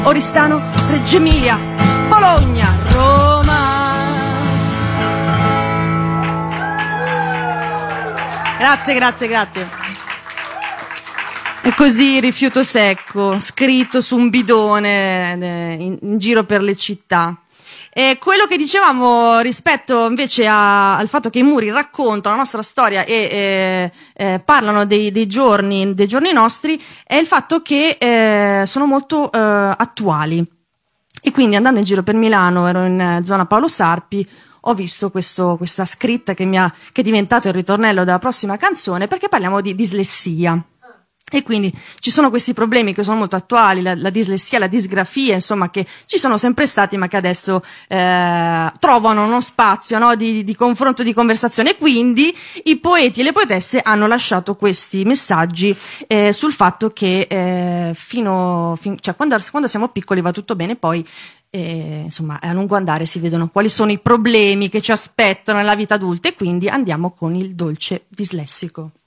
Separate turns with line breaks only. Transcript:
Oristano, Reggio Emilia, Bologna, Roma. Grazie. E così rifiuto secco, scritto su un bidone in giro per le città. E quello che dicevamo rispetto invece al fatto che i muri raccontano la nostra storia e parlano dei giorni nostri, è il fatto che sono molto attuali. E quindi andando in giro per Milano, ero in zona Paolo Sarpi, ho visto questa scritta che è diventato il ritornello della prossima canzone, perché parliamo di dislessia. E quindi ci sono questi problemi che sono molto attuali, la dislessia, la disgrafia, insomma, che ci sono sempre stati, ma che adesso trovano uno spazio, no, di confronto, di conversazione. E quindi i poeti e le poetesse hanno lasciato questi messaggi sul fatto che cioè quando siamo piccoli va tutto bene, poi insomma a lungo andare si vedono quali sono i problemi che ci aspettano nella vita adulta, e quindi andiamo con il dolce dislessico.